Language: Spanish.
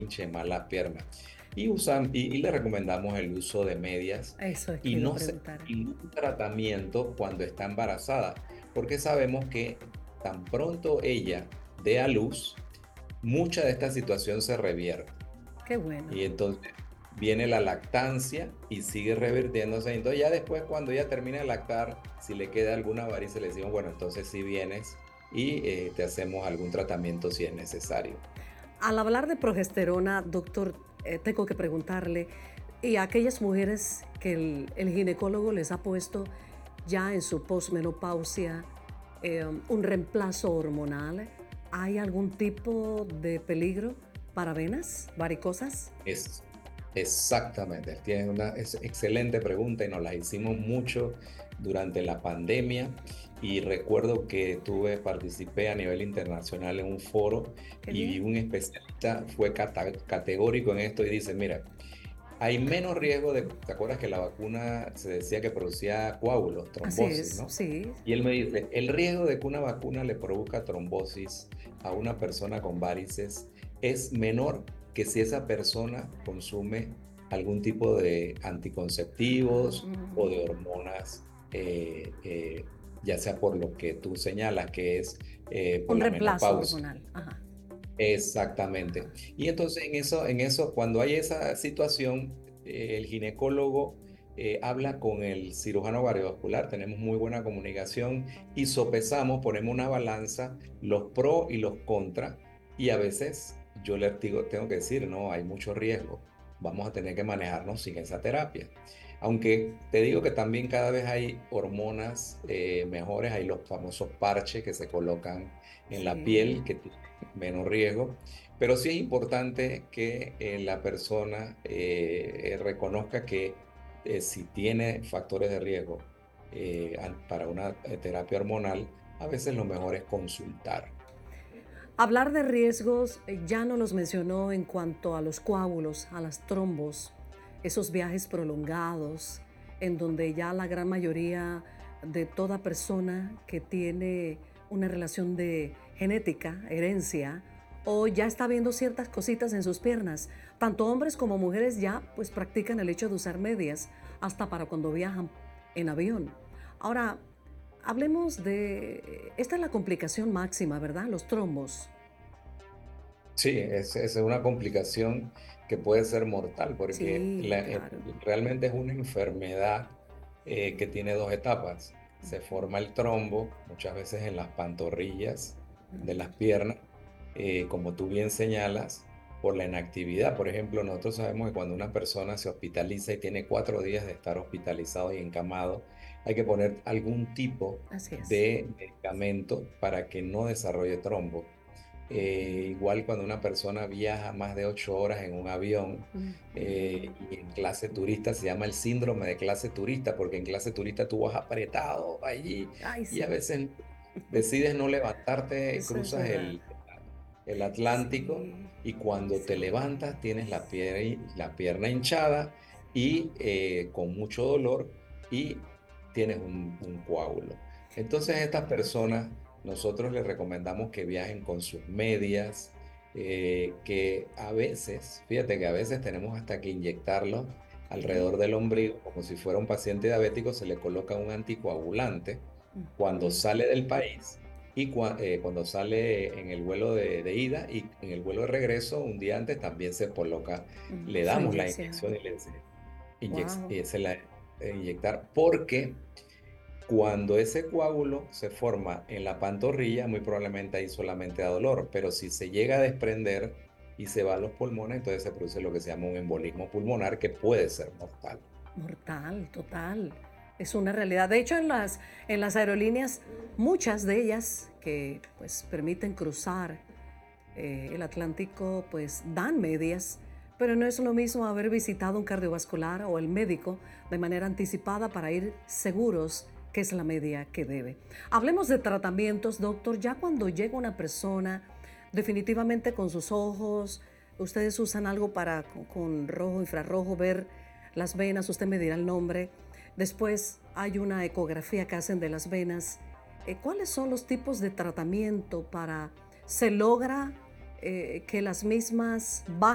hinche más las piernas. Y le recomendamos el uso de medias Eso es que y iba a no se preguntar. ningún tratamiento cuando está embarazada, porque sabemos que tan pronto ella dé a luz, mucha de esta situación se revierte. Qué bueno. Y entonces viene la lactancia y sigue revirtiéndose. Entonces ya después cuando ella termina de lactar, si le queda alguna varice, le decimos, bueno, entonces si vienes y te hacemos algún tratamiento si es necesario. Al hablar de progesterona, doctor, tengo que preguntarle, y a aquellas mujeres que el ginecólogo les ha puesto ya en su posmenopausia un reemplazo hormonal, ¿hay algún tipo de peligro para venas varicosas? Es exactamente, tiene una excelente pregunta y nos la hicimos mucho durante la pandemia y recuerdo que participé a nivel internacional en un foro Qué y bien. un especialista fue categórico en esto y dice, mira, hay menos riesgo ¿te acuerdas que la vacuna se decía que producía coágulos, Así trombosis, es, ¿no? sí. Y él me dice, el riesgo de que una vacuna le produzca trombosis a una persona con varices es menor que si esa persona consume algún tipo de anticonceptivos o de hormonas, ya sea por lo que tú señalas, que es por Un la reemplazo menopausia. hormonal. Ajá. Exactamente. Y entonces cuando hay esa situación, el ginecólogo habla con el cirujano cardiovascular, tenemos muy buena comunicación y sopesamos, ponemos una balanza, los pros y los contras, y a veces yo le digo, tengo que decir, no, hay mucho riesgo, vamos a tener que manejarnos sin esa terapia. Aunque te digo que también cada vez hay hormonas mejores, hay los famosos parches que se colocan en la Sí. piel que tienen menos riesgo, pero sí es importante que la persona reconozca que si tiene factores de riesgo para una terapia hormonal, a veces lo mejor es consultar. Hablar de riesgos ya no los mencionó en cuanto a los coágulos, a las trombos, esos viajes prolongados, en donde ya la gran mayoría de toda persona que tiene una relación de genética, herencia, o ya está viendo ciertas cositas en sus piernas. Tanto hombres como mujeres ya pues practican el hecho de usar medias, hasta para cuando viajan en avión. Ahora, hablemos de, esta es la complicación máxima, ¿verdad? Los trombos. Sí, es una complicación que puede ser mortal porque Sí, claro. realmente es una enfermedad que tiene dos etapas. Se forma el trombo, muchas veces en las pantorrillas de las piernas, como tú bien señalas, por la inactividad. Por ejemplo, nosotros sabemos que cuando una persona se hospitaliza y tiene 4 días de estar hospitalizado y encamado, hay que poner algún tipo Así es. de medicamento para que no desarrolle trombo. Igual cuando una persona viaja más de 8 horas en un avión y en clase turista se llama el síndrome de clase turista, porque en clase turista tú vas apretado allí Ay, y a sí, veces decides no levantarte, eso es cruzas verdad. el Atlántico Sí, y cuando te sí. levantas tienes la pierna hinchada y con mucho dolor y tienes un coágulo. Entonces a estas personas nosotros les recomendamos que viajen con sus medias, que a veces, fíjate que a veces tenemos hasta que inyectarlo alrededor del ombligo, como si fuera un paciente diabético, se le coloca un anticoagulante cuando sale del país y cuando sale en el vuelo de ida y en el vuelo de regreso, un día antes también se coloca, le Su damos la inyección. inyección y Wow. se la inyectar, porque cuando ese coágulo se forma en la pantorrilla, muy probablemente ahí solamente da dolor, pero si se llega a desprender y se va a los pulmones, entonces se produce lo que se llama un embolismo pulmonar que puede ser mortal. Mortal, total. Es una realidad. De hecho, en las aerolíneas, muchas de ellas que pues permiten cruzar el Atlántico, pues dan medias, pero no es lo mismo haber visitado un cardiovascular o el médico de manera anticipada para ir seguros que es la media que debe. Hablemos de tratamientos, doctor. Ya cuando llega una persona, definitivamente con sus ojos, ustedes usan algo para con rojo, infrarrojo, ver las venas, usted me dirá el nombre. Después hay una ecografía que hacen de las venas. ¿Cuáles son los tipos de tratamiento para se logra que las mismas bajen